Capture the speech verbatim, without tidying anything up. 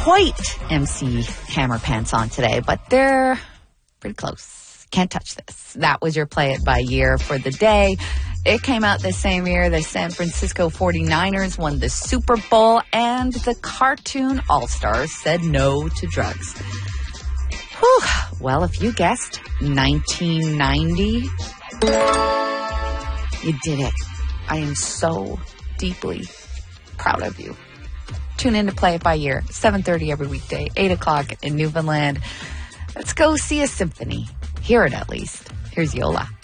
quite M C Hammer Pants on today, but they're pretty close. Can't touch this. That was your Play It By Year for the day. It came out the same year the San Francisco forty-niners won the Super Bowl and the cartoon All-Stars said no to drugs. Whew. Well, if you guessed nineteen ninety, you did it. I am so deeply proud of you. Tune in to Play It By Year, seven thirty every weekday, eight o'clock in Newfoundland. Let's go see a symphony. Hear it at least. Here's Yola.